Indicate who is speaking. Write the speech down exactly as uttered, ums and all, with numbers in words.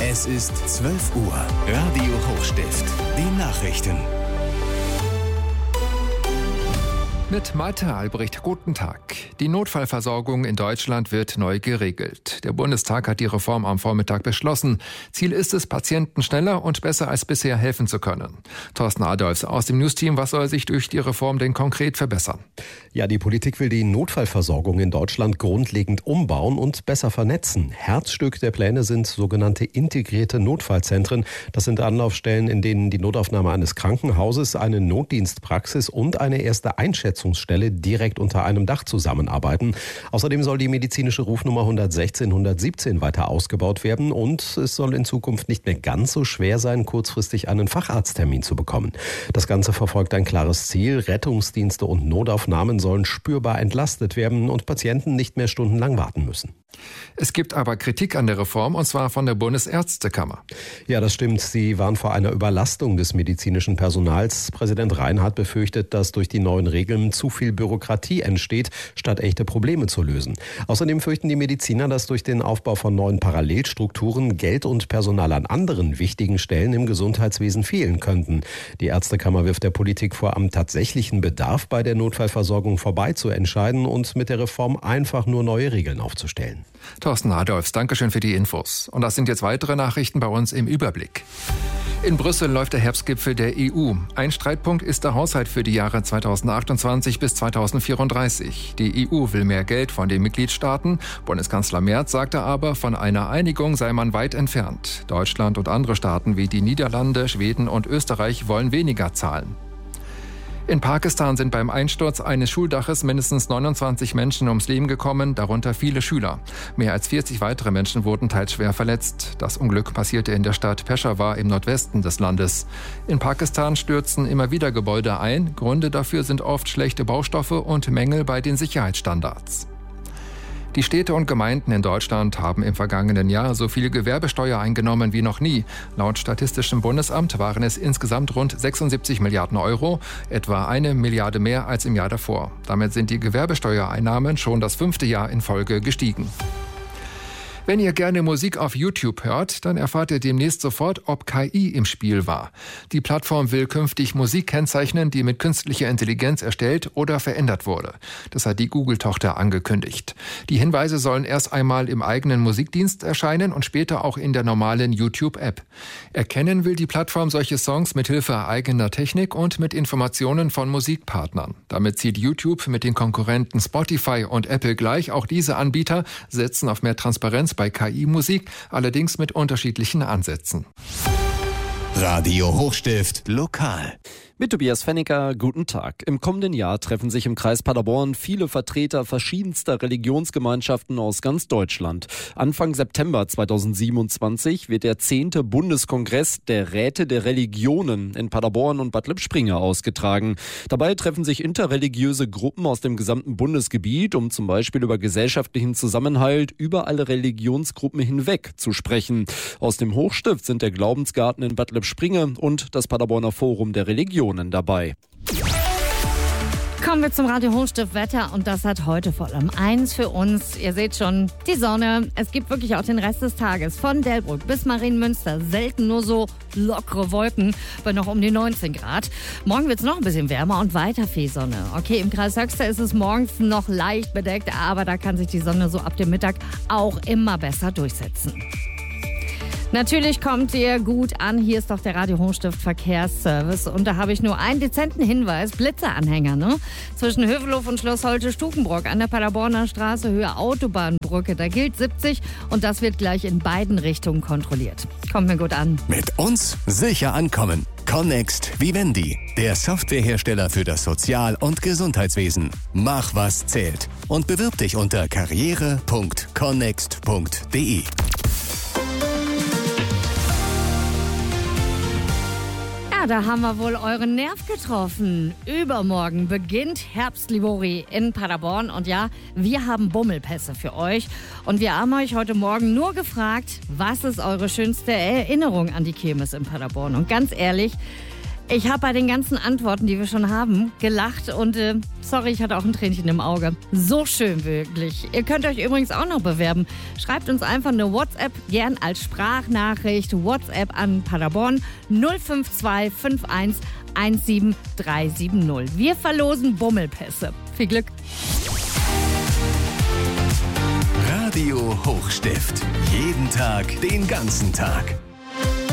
Speaker 1: Es ist zwölf Uhr. Radio Hochstift. Die Nachrichten.
Speaker 2: Mit Malte Albrecht, guten Tag. Die Notfallversorgung in Deutschland wird neu geregelt. Der Bundestag hat die Reform am Vormittag beschlossen. Ziel ist es, Patienten schneller und besser als bisher helfen zu können. Thorsten Adolfs aus dem News-Team, was soll sich durch die Reform denn konkret verbessern?
Speaker 3: Ja, die Politik will die Notfallversorgung in Deutschland grundlegend umbauen und besser vernetzen. Herzstück der Pläne sind sogenannte integrierte Notfallzentren. Das sind Anlaufstellen, in denen die Notaufnahme eines Krankenhauses, eine Notdienstpraxis und eine erste Einschätzungsstelle direkt unter einem Dach zusammenarbeiten. Außerdem soll die medizinische Rufnummer hundertsechzehn hundertsiebzehn weiter ausgebaut werden und es soll in Zukunft nicht mehr ganz so schwer sein, kurzfristig einen Facharzttermin zu bekommen. Das Ganze verfolgt ein klares Ziel. Rettungsdienste und Notaufnahmen sollen spürbar entlastet werden und Patienten nicht mehr stundenlang warten müssen.
Speaker 2: Es gibt aber Kritik an der Reform, und zwar von der Bundesärztekammer.
Speaker 3: Ja, das stimmt. Sie warnen vor einer Überlastung des medizinischen Personals. Präsident Reinhardt befürchtet, dass durch die neuen Regeln zu viel Bürokratie entsteht, statt echte Probleme zu lösen. Außerdem fürchten die Mediziner, dass durch den Aufbau von neuen Parallelstrukturen Geld und Personal an anderen wichtigen Stellen im Gesundheitswesen fehlen könnten. Die Ärztekammer wirft der Politik vor, am tatsächlichen Bedarf bei der Notfallversorgung vorbei zu entscheiden und mit der Reform einfach nur neue Regeln aufzustellen.
Speaker 2: Thorsten Adolfs, Dankeschön für die Infos. Und das sind jetzt weitere Nachrichten bei uns im Überblick. In Brüssel läuft der Herbstgipfel der E U. Ein Streitpunkt ist der Haushalt für die Jahre zweitausendachtundzwanzig bis zweitausendvierunddreißig. Die E U will mehr Geld von den Mitgliedstaaten. Bundeskanzler Merz sagte aber, von einer Einigung sei man weit entfernt. Deutschland und andere Staaten wie die Niederlande, Schweden und Österreich wollen weniger zahlen. In Pakistan sind beim Einsturz eines Schuldaches mindestens neunundzwanzig Menschen ums Leben gekommen, darunter viele Schüler. Mehr als vierzig weitere Menschen wurden teils schwer verletzt. Das Unglück passierte in der Stadt Peshawar im Nordwesten des Landes. In Pakistan stürzen immer wieder Gebäude ein. Gründe dafür sind oft schlechte Baustoffe und Mängel bei den Sicherheitsstandards. Die Städte und Gemeinden in Deutschland haben im vergangenen Jahr so viel Gewerbesteuer eingenommen wie noch nie. Laut Statistischem Bundesamt waren es insgesamt rund sechsundsiebzig Milliarden Euro, etwa eine Milliarde mehr als im Jahr davor. Damit sind die Gewerbesteuereinnahmen schon das fünfte Jahr in Folge gestiegen. Wenn ihr gerne Musik auf YouTube hört, dann erfahrt ihr demnächst sofort, ob K I im Spiel war. Die Plattform will künftig Musik kennzeichnen, die mit künstlicher Intelligenz erstellt oder verändert wurde. Das hat die Google-Tochter angekündigt. Die Hinweise sollen erst einmal im eigenen Musikdienst erscheinen und später auch in der normalen YouTube-App. Erkennen will die Plattform solche Songs mit Hilfe eigener Technik und mit Informationen von Musikpartnern. Damit zieht YouTube mit den Konkurrenten Spotify und Apple gleich. Auch diese Anbieter setzen auf mehr Transparenz bei K I-Musik, allerdings mit unterschiedlichen Ansätzen.
Speaker 1: Radio Hochstift lokal.
Speaker 4: Mit Tobias Fennicker, guten Tag. Im kommenden Jahr treffen sich im Kreis Paderborn viele Vertreter verschiedenster Religionsgemeinschaften aus ganz Deutschland. Anfang September zweitausendsiebenundzwanzig wird der zehnte Bundeskongress der Räte der Religionen in Paderborn und Bad Lippspringe ausgetragen. Dabei treffen sich interreligiöse Gruppen aus dem gesamten Bundesgebiet, um zum Beispiel über gesellschaftlichen Zusammenhalt über alle Religionsgruppen hinweg zu sprechen. Aus dem Hochstift sind der Glaubensgarten in Bad Lippspringe und das Paderborner Forum der Religionen dabei.
Speaker 5: Kommen wir zum Radio Hochstift Wetter und das hat heute vor allem eins für uns. Ihr seht schon, die Sonne. Es gibt wirklich auch den Rest des Tages von Delbrück bis Marienmünster selten nur so lockere Wolken bei noch um die neunzehn Grad. Morgen wird es noch ein bisschen wärmer und weiter viel Sonne. Okay, im Kreis Höxter ist es morgens noch leicht bedeckt, aber da kann sich die Sonne so ab dem Mittag auch immer besser durchsetzen. Natürlich kommt ihr gut an. Hier ist doch der Radio Hochstift Verkehrsservice. Und da habe ich nur einen dezenten Hinweis. Blitzeranhänger, ne? Zwischen Hövelhof und Schloss Holte-Stukenbrock an der Paderborner Straße, Höhe Autobahnbrücke. Da gilt siebzig und das wird gleich in beiden Richtungen kontrolliert. Kommt mir gut an.
Speaker 1: Mit uns sicher ankommen. Connext Vivendi, der Softwarehersteller für das Sozial- und Gesundheitswesen. Mach, was zählt. Und bewirb dich unter karriere punkt connext punkt de.
Speaker 5: Da haben wir wohl euren Nerv getroffen. Übermorgen beginnt Herbstlibori in Paderborn. Und ja, wir haben Bummelpässe für euch. Und wir haben euch heute Morgen nur gefragt, was ist eure schönste Erinnerung an die Kirmes in Paderborn? Und ganz ehrlich, Ich habe bei den ganzen Antworten, die wir schon haben, gelacht und äh, sorry, ich hatte auch ein Tränchen im Auge. So schön wirklich. Ihr könnt euch übrigens auch noch bewerben. Schreibt uns einfach eine WhatsApp, gern als Sprachnachricht. WhatsApp an Paderborn null fünf zwei fünf eins eins sieben drei sieben null. Wir verlosen Bummelpässe. Viel Glück.
Speaker 1: Radio Hochstift. Jeden Tag, den ganzen Tag.